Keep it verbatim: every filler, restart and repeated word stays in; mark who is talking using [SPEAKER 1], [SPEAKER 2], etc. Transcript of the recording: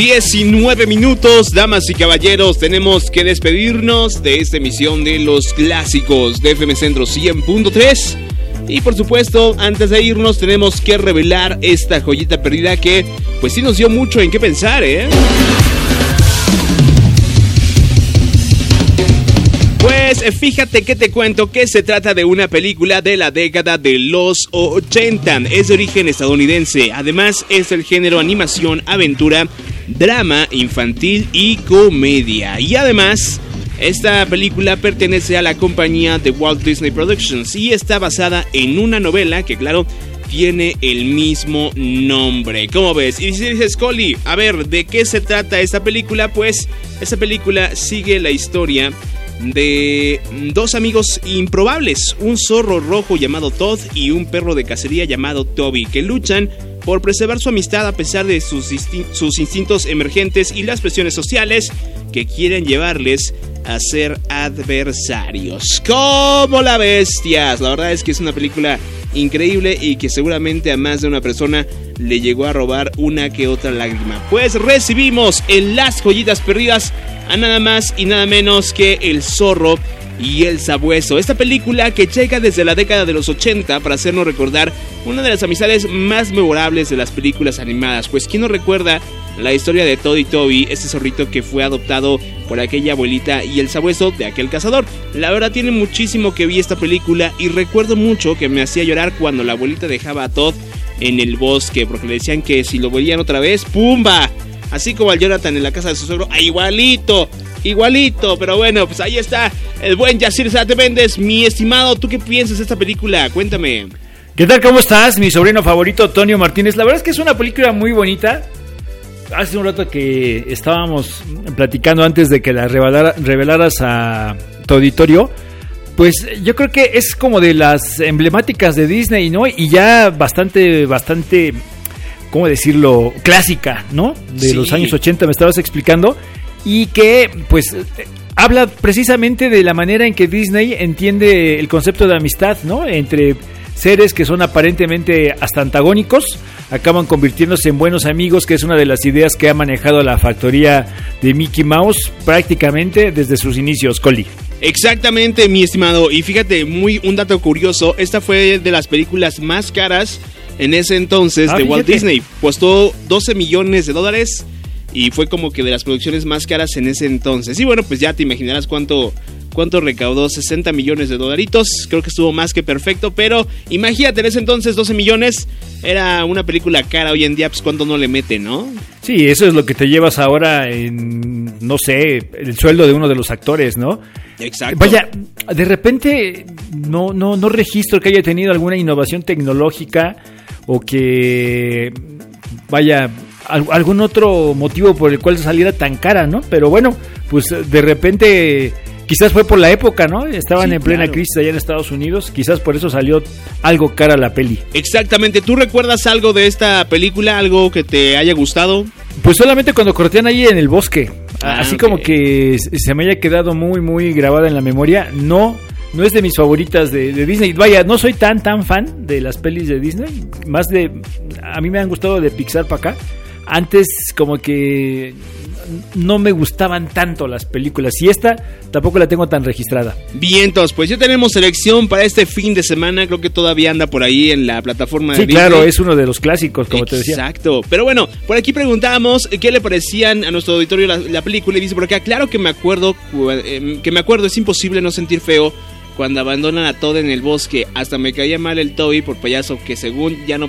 [SPEAKER 1] diecinueve minutos, damas y caballeros, tenemos que despedirnos de esta emisión de los clásicos de F M Centro cien punto tres. Y por supuesto, antes de irnos tenemos que revelar esta joyita perdida que pues sí nos dio mucho en qué pensar, ¿eh? Pues fíjate que te cuento que se trata de una película de la década de los ochenta. Es de origen estadounidense. Además es del género animación, aventura, drama, infantil y comedia. Y además esta película pertenece a la compañía de Walt Disney Productions y está basada en una novela que, claro, tiene el mismo nombre. ¿Cómo ves? Y si dices, Coli, a ver, ¿de qué se trata esta película? Pues esta película sigue la historia de dos amigos improbables, un zorro rojo llamado Todd y un perro de cacería llamado Toby, que luchan por preservar su amistad a pesar de sus, distin- sus instintos emergentes y las presiones sociales que quieren llevarles a ser adversarios. ¡Como la bestias! La verdad es que es una película increíble y que seguramente a más de una persona le llegó a robar una que otra lágrima. Pues recibimos en Las Joyitas Perdidas a nada más y nada menos que El Zorro y el Sabueso. Esta película que llega desde la década de los ochenta para hacernos recordar una de las amistades más memorables de las películas animadas. Pues ¿quién no recuerda la historia de Todd y Toby, este zorrito que fue adoptado por aquella abuelita, y el sabueso de aquel cazador? La verdad tiene muchísimo que vi esta película y recuerdo mucho que me hacía llorar cuando la abuelita dejaba a Todd en el bosque porque le decían que si lo veían otra vez, ¡pumba! Así como al Jonathan en la casa de su suegro, ¡ah, igualito! Igualito, pero bueno, pues ahí está el buen Yacir Zárate Méndez. Mi estimado, ¿tú qué piensas de esta película? Cuéntame.
[SPEAKER 2] ¿Qué tal? ¿Cómo estás? Mi sobrino favorito, Tonio Martínez. La verdad es que es una película muy bonita. Hace un rato que estábamos platicando antes de que la revelara, revelaras a tu auditorio, pues yo creo que es como de las emblemáticas de Disney, ¿no? Y ya bastante, bastante, ¿cómo decirlo? Clásica, ¿no? De sí. Los años ochenta, me estabas explicando. Y que, pues, habla precisamente de la manera en que Disney entiende el concepto de amistad, ¿no? Entre seres que son aparentemente hasta antagónicos, acaban convirtiéndose en buenos amigos, que es una de las ideas que ha manejado la factoría de Mickey Mouse prácticamente desde sus inicios, Coli.
[SPEAKER 1] Exactamente, mi estimado. Y fíjate, muy un dato curioso, esta fue de las películas más caras en ese entonces ah, de fíjate. Walt Disney. Costó doce millones de dólares y fue como que de las producciones más caras en ese entonces. Y bueno, pues ya te imaginarás cuánto... ¿Cuánto recaudó? sesenta millones de dolaritos. Creo que estuvo más que perfecto. Pero imagínate, en ese entonces doce millones era una película cara. Hoy en día, pues cuánto no le mete, ¿no?
[SPEAKER 2] Sí, eso es lo que te llevas ahora en, no sé, el sueldo de uno de los actores, ¿no?
[SPEAKER 1] Exacto.
[SPEAKER 2] Vaya, de repente no, no, no registro que haya tenido alguna innovación tecnológica o que, vaya, algún otro motivo por el cual saliera tan cara, ¿no? Pero bueno, pues de repente... Quizás fue por la época, ¿no? Estaban sí, en plena claro. crisis allá en Estados Unidos. Quizás por eso salió algo cara la peli.
[SPEAKER 1] Exactamente. ¿Tú recuerdas algo de esta película? ¿Algo que te haya gustado?
[SPEAKER 2] Pues solamente cuando cortean ahí en el bosque. Ah, Así okay. como que se me haya quedado muy, muy grabada en la memoria. No, no es de mis favoritas de, de Disney. Vaya, no soy tan, tan fan de las pelis de Disney. Más de... A mí me han gustado de Pixar para acá. Antes como que... no me gustaban tanto las películas y esta tampoco la tengo tan registrada.
[SPEAKER 1] Vientos, pues ya tenemos selección para este fin de semana. Creo que todavía anda por ahí en la plataforma
[SPEAKER 2] sí,
[SPEAKER 1] de Disney.
[SPEAKER 2] Sí, claro, es uno de los clásicos, como
[SPEAKER 1] Exacto.
[SPEAKER 2] te decía.
[SPEAKER 1] Exacto, pero bueno, por aquí preguntábamos qué le parecían a nuestro auditorio la, la película y dice por acá, claro que me acuerdo, eh, que me acuerdo, es imposible no sentir feo cuando abandonan a Todd en el bosque. Hasta me caía mal el Toby por payaso que según ya no